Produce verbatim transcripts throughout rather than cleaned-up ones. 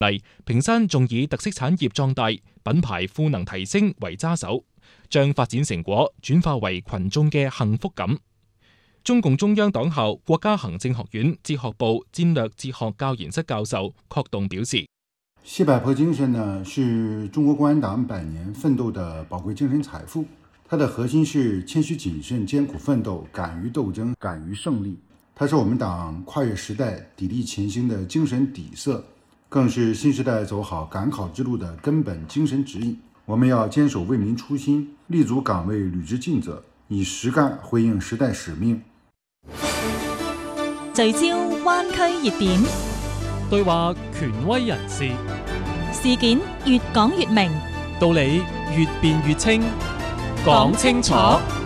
例，屏山仲以特色產業壯大、品牌賦能提升為揸手，將發展成果轉化為群眾嘅幸福感。中共中央黨校國家行政學院哲學部戰略哲學教研室教授郝棟表示， 西柏坡精神呢，是中國共產黨百年奮鬥的寶貴精神財富。它的核心是謙虛謹慎、艱苦奮鬥、敢於鬥爭、敢於勝利。它是我們黨跨越時代、砥礪前行的精神底色，更是新時代走好趕考之路的根本精神指引。我們要堅守為民初心，立足崗位履職盡責，以實幹回應時代使命。 聚焦灣區熱點， 對話權威人士， 事件越講越明， 道理越辯越清，講清楚，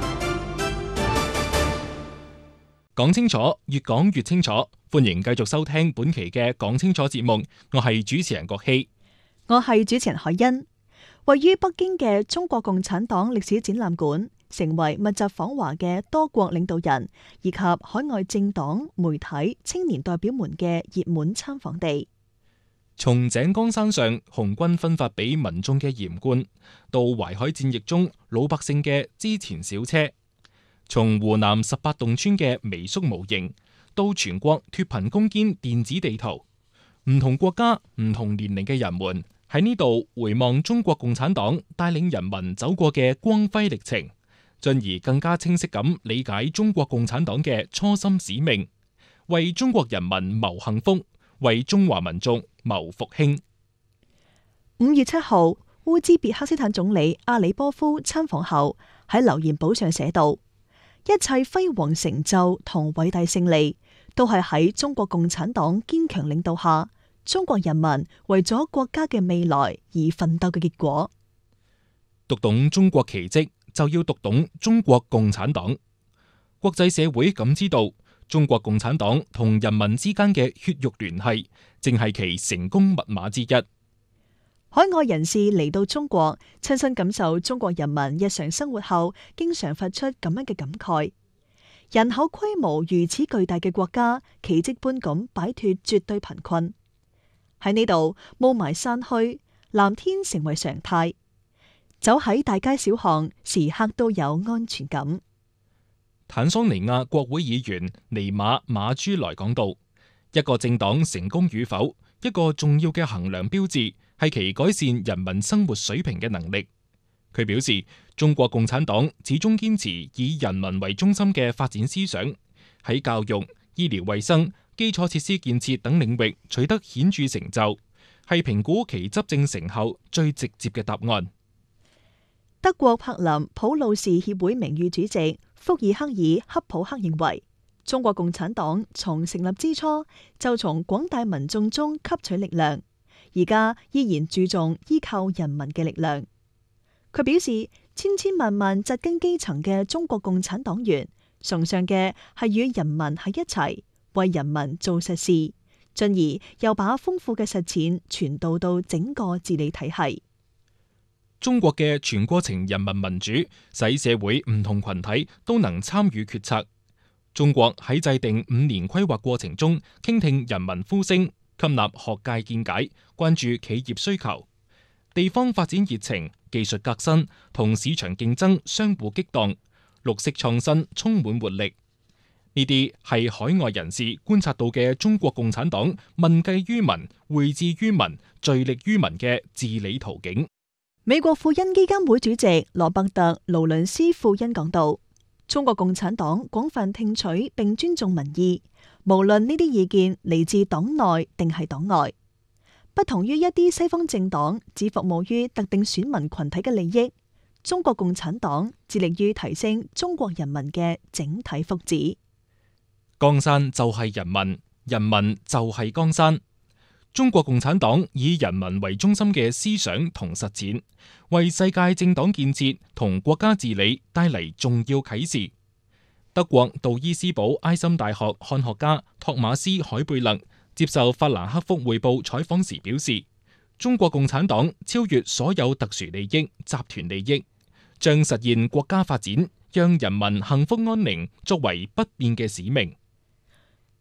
講清楚，越講越清楚。歡迎繼續收聽本期嘅講清楚節目，我係主持人郭希， 我係主持人海欣。位於北京嘅中國共產黨歷史展覽館，成為密集訪華嘅多國領導人以及海外政黨、媒體、青年代表們嘅熱門參訪地。 從井岡山上紅軍分發俾民眾嘅鹽罐，到淮海戰役中老百姓嘅支前小車，從湖南十八洞村嘅微縮模型，到全國脫貧攻堅電子地圖，唔同國家、唔同年齡嘅人們喺呢度回望中國共產黨帶領人民走過嘅光輝歷程，進而更加清晰咁理解中國共產黨嘅初心使命，為中國人民謀幸福，為中華民族謀復興。 五月七號，烏茲別克斯坦總理阿里波夫參訪後喺留言簿上寫道：一切輝煌成就同偉大勝利，都係喺中國共產黨堅強領導下，中國人民為咗國家嘅未來而奮鬥嘅結果。 讀懂中國奇蹟，就要讀懂中國共產黨。國際社會感知到中國共產黨同人民之間嘅血肉聯繫，正係其成功密碼之一。 海外人士嚟到中國，親身感受中國人民日常生活後，經常發出咁樣嘅感慨：人口規模如此巨大嘅國家，奇蹟般咁擺脫絕對貧困。喺呢度，霧霾散去，藍天成為常態。走喺大街小巷，時刻都有安全感。 坦桑尼亞國會議員尼馬馬朱萊講到，一個政黨成功與否，一個重要嘅衡量標誌係其改善人民生活水平嘅能力。佢表示，中國共產黨始終堅持以人民為中心嘅發展思想，喺教育、醫療衛生、基礎設施建設等領域取得顯著成就，係評估其執政成效最直接嘅答案。 德國柏林普魯士協會名譽主席福爾克爾克普克認為，中國共產黨從成立之初就從廣大民眾中吸取力量，而家依然注重依靠人民嘅力量。佢表示，千千萬萬紮根基層嘅中國共產黨員崇尚嘅係與人民喺一齊，為人民做實事，進而又把豐富嘅實踐傳導到整個治理體系。 中國嘅全過程人民民主，使社會唔同群體都能參與決策。中國喺制定五年規劃過程中，傾聽人民呼聲，吸納學界見解，關注企業需求，地方發展熱情、技術革新同市場競爭相互激盪，綠色創新充滿活力。呢啲係海外人士觀察到嘅中國共產黨問計於民、惠至於民、聚力於民嘅治理途徑。 美國庫恩基金會主席羅伯特勞倫斯庫恩講道：中國共產黨廣泛聽取並尊重民意，無論呢啲意見嚟自黨內定係黨外。不同於一啲西方政黨只服務於特定選民群體嘅利益，中國共產黨致力於提升中國人民嘅整體福祉。 江山就係人民，人民就係江山。中國共產黨以人民為中心嘅思想同實踐，為世界政黨建設同國家治理帶嚟重要啟示。德國杜伊斯堡埃森大學漢學家托馬斯海貝勒接受法蘭克福匯報採訪時表示，中國共產黨超越所有特殊利益、集團利益，將實現國家發展、讓人民幸福安寧作為不變嘅使命。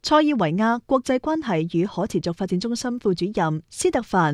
塞爾維亞國際關係與可持續發展中心副主任斯特凡